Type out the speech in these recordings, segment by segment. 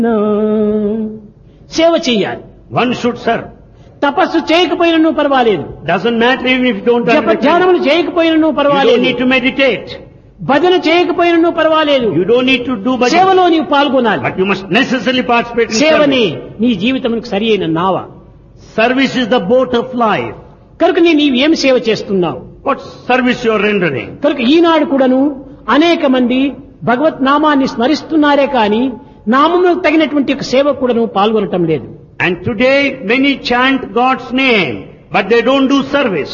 సేవ చెయ్యాలి. One should serve. తపస్సు చేయకపోయినను పర్వాలేదు, Doesn't matter even if you don't జప understand. ధ్యానములు చేయకపోయినను You don't పర్వాలేదు, need to meditate. భజన చేయకపోయినను పర్వాలేదు, You don't need to do bhajan. సేవలో నీవు పాల్గొనాలి. But you must necessarily participate in సేవని service. నీ జీవితమునకు సరి అయిన నావ. Service is the boat of life. కనుక నీవేం సేవ చేస్తున్నావు? What service you are rendering? కనుక ఈనాడు కూడాను అనేక మంది భగవత్ నామాన్ని స్మరిస్తున్నారే కానీ నామములకు తగినటువంటి ఒక సేవ కూడాను పాల్గొనటం లేదు. And today many chant God's name, but they don't do service.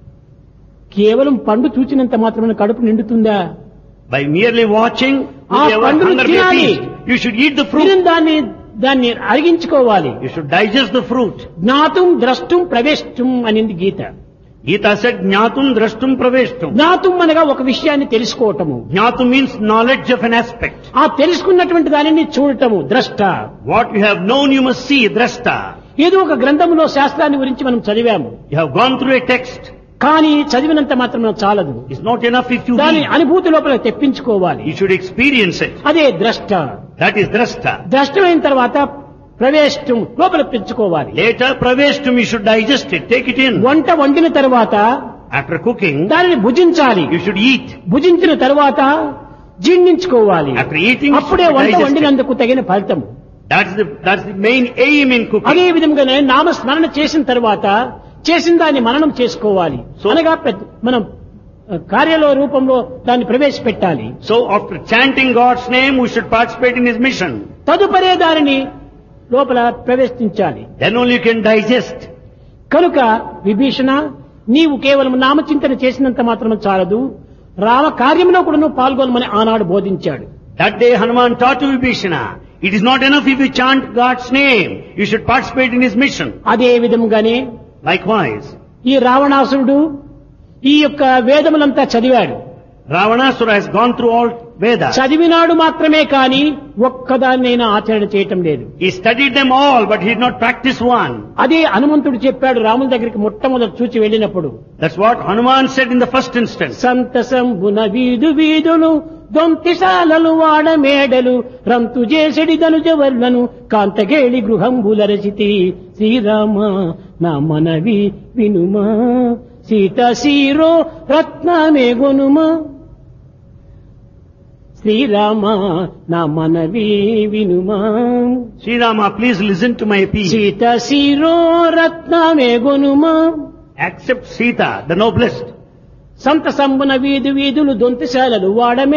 కేవలం పండు చూచినంత మాత్రమే కడుపు నిండుతుందా? By merely watching, ఆ your పండును hunger may తినాలి. feast. You should eat the fruit. తిని దాన్ని అరిగించుకోవాలి. You should digest the fruit. జ్ఞాతుం ద్రష్టుం ప్రవేశం అనింది గీత. Gita said, Jnatum drashtum praveshtum. జ్ఞాతుం అనగా ఒక విషయాన్ని తెలుసుకోవటము, Jnatum means knowledge of an aspect. ఆ తెలుసుకున్నటువంటి దానిని చూడటము ద్రష్ట. What you have known you must see, drashta. ఏదో ఒక గ్రంథంలో శాస్త్రాన్ని గురించి మనం చదివాము, You have gone through a text. కానీ చదివినంత మాత్రం చాలదు, It's not enough if you దాని read. అనుభూతి లోపల తెప్పించుకోవాలి. You should experience it. అదే ద్రష్ట. That is drashta. ద్రష్టమైన తర్వాత ప్రవేశం లోపల పెంచుకోవాలి. Later, praveshtum, you should digest it, take it in. వంట వండిన తర్వాత After cooking, దానిని భుజించాలి. you should eat. భుజించిన తర్వాత జీర్ణించుకోవాలి. After eating, you అప్పుడే should వంట digest it. వండినందుకు తగిన ఫలితం. That's the main aim in cooking. అదే విధంగానే నామస్మరణ చేసిన తర్వాత చేసిన దాన్ని మననం చేసుకోవాలి. అనగా మనం కార్యాల రూపంలో దాన్ని ప్రవేశపెట్టాలి. So after chanting God's name, we should participate in His mission. తదుపరే దానిని లోపల ప్రవేశించాలి. Then only you can digest. కనుక విభీషణ, నీవు కేవలం నామచింతన చేసినంత మాత్రం చాలదు, రామ కార్యంలో కూడా నువ్వు పాల్గొనమని ఆనాడు బోధించాడు. That day Hanuman taught to Vibhishana, it is not enough if you chant God's name, you should participate in His mission. అదే విధంగానే Likewise, ఈ రావణాసురుడు ఈ యొక్క వేదములంతా చదివాడు. Ravanasura has gone through all Vedas. చదివినాడు మాత్రమే కాని ఒక్కదాన్నైనా ఆచరణ చేయటం లేదు. He studied them all, but he did not practice one. అదే హనుమంతుడు చెప్పాడు రాముల దగ్గరికి మొట్టమొదటి చూచి వెళ్ళినప్పుడు, That's what Hanuman said in the first instance. సంతసంబున వీధు వీధులు దొంతిశాలలు వాడ మేడలు రంతు చేసెడి ధనుజవర్లను కాంతగేళి గృహంబులరచితి శ్రీరామ నా మనవి వినుమా సీత సీరో రత్నమే గొనుమా శ్రీరామ నా మనవి వినుమా Sri Rama, please listen to my appeal. Sita sero రత్నమే గొనుమా. Accept Sita, the noblest. సంతసంబున వీధు వీధులు దొంతిశాలలు వాడమే